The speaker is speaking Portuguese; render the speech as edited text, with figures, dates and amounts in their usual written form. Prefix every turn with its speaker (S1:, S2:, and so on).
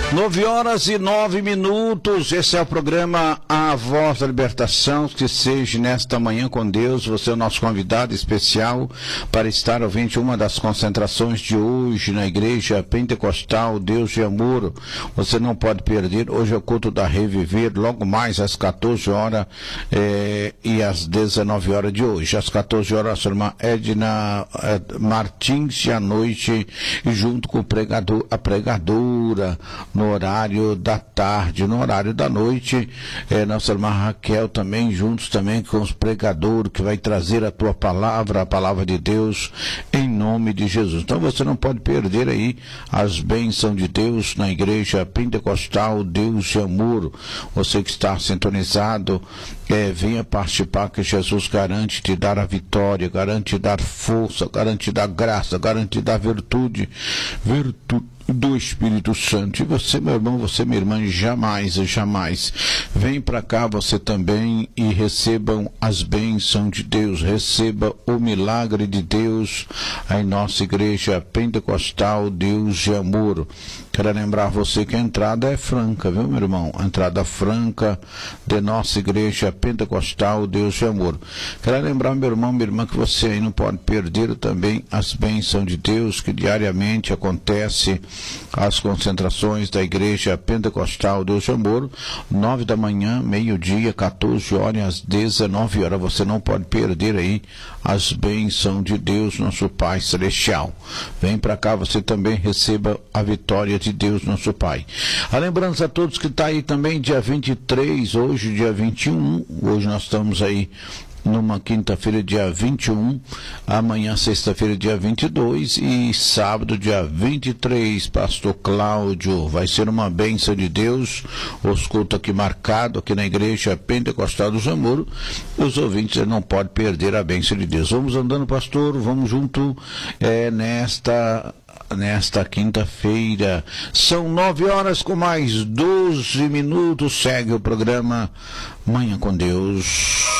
S1: 9h09. Esse é o programa A Voz da Libertação. Que seja nesta manhã com Deus. Você é o nosso convidado especial para estar ouvindo uma das concentrações de hoje na Igreja Pentecostal Deus de Amor. Você não pode perder. Hoje é o culto da Reviver, logo mais às 14 horas e às 19 horas de hoje. Às 14 horas, a irmã Edna Martins, e à noite, junto com a pregadora, no horário da tarde. No horário da noite, nossa irmã Raquel também, juntos também com os pregadores, que vai trazer a tua palavra, a palavra de Deus, em nome de Jesus. Então você não pode perder aí as bênçãos de Deus na Igreja Pentecostal Deus de Amor. Você que está sintonizado, venha participar, que Jesus garante te dar a vitória, garante te dar força, garante te dar graça, garante te dar virtude do Espírito Santo. E você, meu irmão, você, minha irmã, jamais vem para cá você também e recebam as bênçãos de Deus, receba o milagre de Deus em nossa Igreja Pentecostal Deus de Amor. Quero lembrar você que a entrada é franca, viu, meu irmão? A entrada franca de nossa Igreja Pentecostal Deus de Amor. Quero lembrar, meu irmão, minha irmã, que você aí não pode perder também as bênçãos de Deus, que diariamente acontece as concentrações da Igreja Pentecostal Deus de Amor, 9 da manhã, meio-dia, 14 horas, às 19 horas. Você não pode perder aí as bênçãos de Deus, nosso Pai Celestial. Vem para cá, você também receba a vitória de Deus, nosso Pai. A lembrança a todos que está aí também, dia 23, hoje dia 21, hoje nós estamos aí numa quinta-feira, dia 21, amanhã, sexta-feira, dia 22, e sábado, dia 23, pastor Cláudio, vai ser uma bênção de Deus, os cultos aqui marcado, aqui na Igreja Pentecostal do Amor. Os ouvintes não podem perder a bênção de Deus. Vamos andando, pastor, vamos junto, nesta quinta-feira. São 9 horas com mais 12 minutos, segue o programa Manhã com Deus.